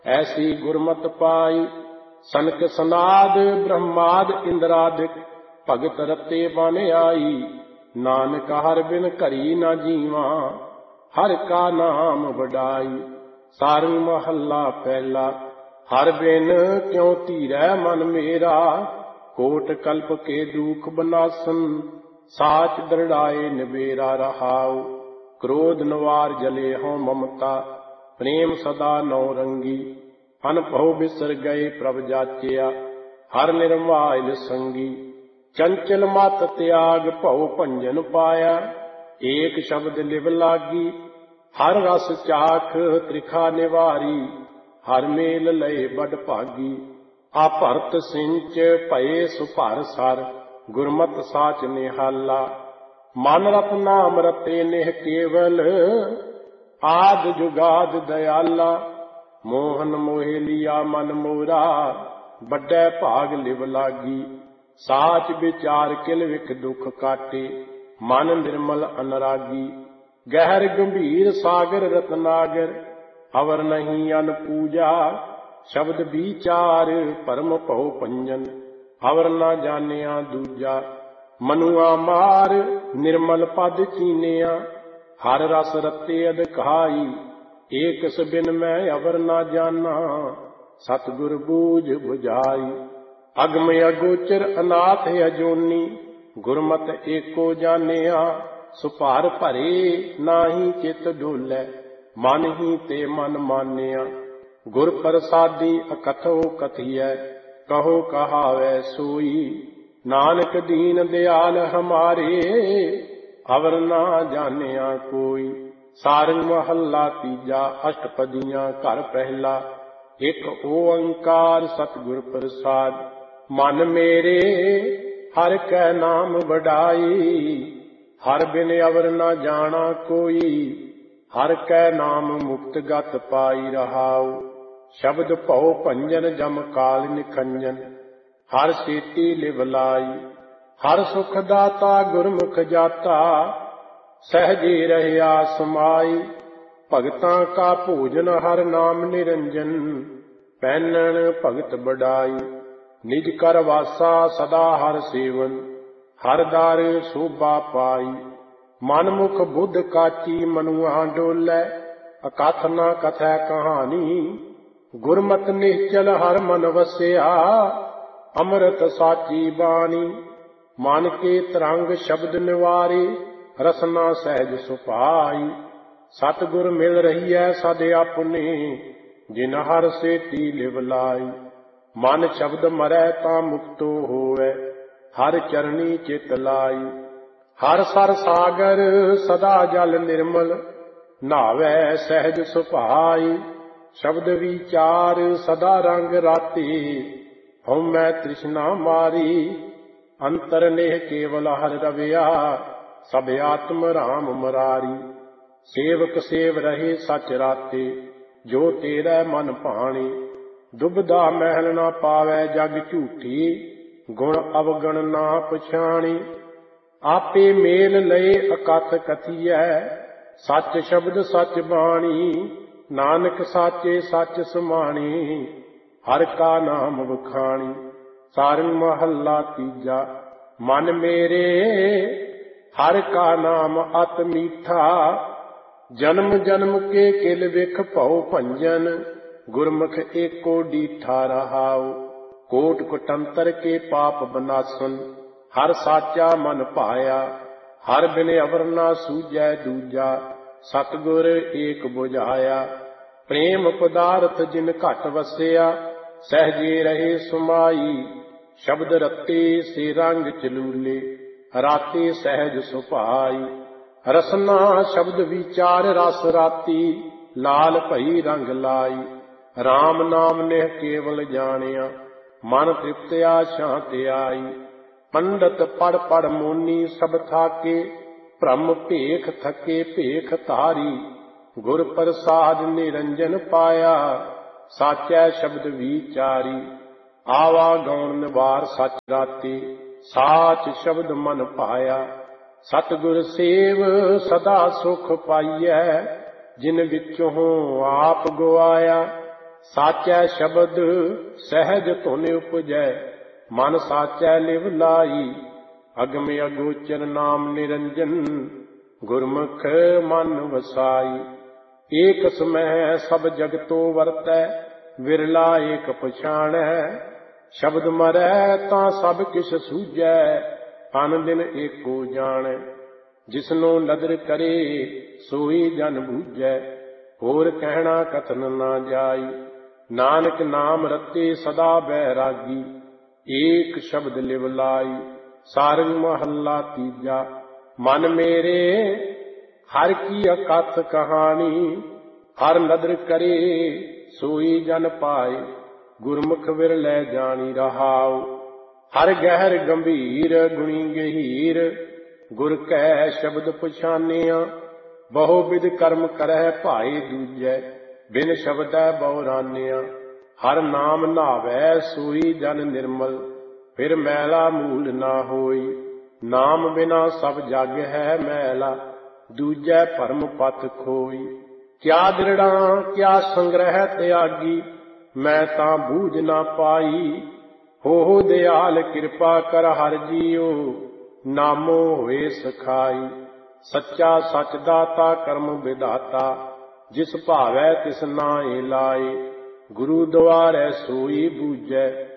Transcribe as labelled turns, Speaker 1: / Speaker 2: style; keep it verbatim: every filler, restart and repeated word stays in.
Speaker 1: ऐसी गुरमत पाई सनक सनाद ब्रह्माद इंद्रादिक भगत रते बन आई। नानक हर बिन घरी न जीवा हर का नाम वडाई। सारंग महला पहला। हर बिन क्यों धीरै मन मेरा कोट कल्प के दुख बनासन साच दृढ़ाए निबेरा रहाऊ। क्रोध नवार जले हों ममता प्रेम सदा नौ रंगी। अनभव बिसर गए प्रभ जाचिया हर निर्मायल संगी। चंचल मत त्याग भव भंजन पाया एक शब्द लिव लागी। हर रस चाख त्रिखा निवारी हर मेल लय बड़ भागी। आ भरत सिंच भये सुभर सर गुरमत साच निहाला। मन रत नाम रते नेह केवल आद जुगाद दयाला। मोहन मोहे लिया मन मोरा बड़े भाग लिव लागी। साच विचार किल विख दुख काटे मन निर्मल अनरागी। गहर गंभीर सागर रतनागर अवर नहीं अन पूजा। शब्द विचार परम भव पंजन अवर न जानिया दूजा। मनुआ मार निर्मल पद चीनिया हर रस रते अधकाई। एक बिन मैं अवर न जाना सतगुर बूझ बुझाई। अगम अगोचर अनाथ अजोनी गुरमत एको जानिया। सुभार भरे नाही चित डोलै मन ही ते मन मानिया। गुर प्रसादी अकथो कथिय कहो कहावै सोई। नानक दीन दयाल हमारे अवर ना जानिया कोई। सारंग महला तीजा अष्टपदियां घर पहला। एक ओंकार सतगुर प्रसाद मन मेरे हर कै नाम वडाई। हर बिन अवर न जाना कोई हर कै नाम मुक्त गत पाई रहाऊ। शब्द भव भंजन जम काल निखंजन हर सेती लिव लाई। हर सुख दाता गुरमुख जाता सहजे रहया समाई। भगतां का भोजन हर नाम निरंजन पैनन भगत बड़ाई। निज कर वासा सदा हर सेवन हर दार शोभा पाई। मन मुख बुद्ध काची मनुआ डोलै अकथ न कथै कहानी। गुरमत निश्चल हर मन वस्या अमृत साची बानी। मन के तरंग शब्द निवारे रसना सहज सुपाई। सतगुर मिल रही है सद अपने जिन हर सेती लिव लाई। मन शब्द मरै ता मुक्तो होवै हर चरणी चित लाई। हर सर सागर सदा जल निर्मल नावै सहज सुभाई। शब्द विचार सदा रंग राते हउमै तृष्णा मारी। अंतर नेह केवल हर रविया सब आत्म राम मरारी। सेवक सेव रहे सच राते जो तेरा मन भाणी। दुबदा महल ना पावै जग झूठी गुण अवगण ना पछाणी। आपे मेल लए अकथ कथियै सच शब्द सच बाणी। नानक साचे सच समाणी हर का नाम वखाणी। सारंग महला तीजा मन मेरे हर का नाम अत मीठा। जन्म जन्म के किल विख भव भंजन गुरमुख एको डीठा रहाऊ। कोट कुटंतर के पाप बनासन हर साचा मन पाया। हर बिन अवर ना सूझै दूजा सतगुर एक बुझाया। प्रेम पदार्थ जिन घट वसिया सहजे रहे सुमाई। शब्द रत्ते से रंग चलूले राते सहज सुभाई। रसना शब्द विचार रस राती लाल भई रंग लाई। राम नाम नेह केवल जानिया मन तृप्त्या शांति आई। पंडित पढ़ पढ़ मोनी सब थाके भ्रम भेख थके भेख तारी। गुर प्रसाद निरंजन पाया साचै शब्द विचारी। आवा गौण निवार सच राते साच शब्द मन पाया। सतगुर सेव सदा सुख पाइयै जिन विचों आप गुआया। ਸਾਚੈ ਸ਼ਬਦ ਸਹਿਜ ਧੁਨ ਉਪਜੈ, ਮਨ ਸਾਚੈ ਲਿਵ ਲਾਈ। ਅਗਮ ਅਗੋਚਰ ਨਾਮ ਨਿਰੰਜਨ, ਗੁਰਮੁਖ ਮਨ ਵਸਾਈ। ਏਕ ਸਮਹਿ ਸਭ ਜਗਤੋ ਵਰਤੈ, ਵਿਰਲਾ ਏਕ ਪਛਾਣੈ। ਸ਼ਬਦ ਮਰੈ ਤਾਂ ਸਭ ਕਿਛ ਸੂਝੈ, ਅਨ ਦਿਨ ਏਕੋ ਜਾਣੈ। ਜਿਸਨੂੰ ਨਦਰ ਕਰੇ ਸੋਈ ਜਨ ਬੂਝੈ, ਹੋਰ ਕਹਿਣਾ ਕਥਨ ਨਾ ਜਾਈ। ਨਾਨਕ ਨਾਮ ਰਤੇ ਸਦਾ ਬੈਰਾਗੀ, ਏਕ ਸ਼ਬਦ ਲਿਵ ਲਾਈ। ਸਾਰੰਗ ਮਹੱਲਾ ਤੀਜਾ। ਮਨ ਮੇਰੇ ਹਰ ਕੀ ਅਕਥ ਕਹਾਣੀ, ਹਰ ਨਦਰ ਕਰੇ ਸੋਈ ਜਨ ਪਾਏ। ਗੁਰਮੁਖ ਵਿਰਲੇ ਜਾਣੀ ਰਹਾਉ, ਹਰ ਗਹਿਰ ਗੰਭੀਰ ਗੁਣੀ ਗਹੀਰ। ਗੁਰ ਕੈ ਸ਼ਬਦ ਪਛਾਨਿਆ, ਬਹੁ ਵਿਧ ਕਰਮ ਕਰੈ ਭਾਈ ਦੂਜੈ। ਬਿਨ ਸ਼ਬਦੈ ਬਹੁ ਰਾਨਿਆ, ਹਰ ਨਾਮ ਨਾਵੈ ਸੋਈ ਜਨ ਨਿਰਮਲ। ਫਿਰ ਮੈਲਾ ਮੂਲ ਨਾ ਹੋਈ, ਨਾਮ ਬਿਨਾ ਸਭ ਜਗ ਹੈ ਮੈਲਾ। ਦੂਜੈ ਭਰਮ ਪਥ ਖੋਈ, ਕਿਆ ਦਿਰੜਾਂ ਕਿਆ ਸੰਗ੍ਰਹਿ ਤਿਆਗੀ। ਮੈਂ ਤਾਂ ਬੂਝ ਨਾ ਪਾਈ, ਹੋ ਹੋ ਦਿਆਲ ਕਿਰਪਾ ਕਰ ਹਰਿ ਜੀਉ। ਨਾਮੋ ਹੋਏ ਸਖਾਈ, ਸੱਚਾ ਸੱਚ ਦਾਤਾ ਕਰਮ ਵਿਧਾਤਾ। ਜਿਸ ਭਾਵੈ ਤਿਸ ਨਾਏ ਲਾਏ, ਗੁਰੂ ਦੁਆਰੈ ਸੋਈ ਬੂਝੈ।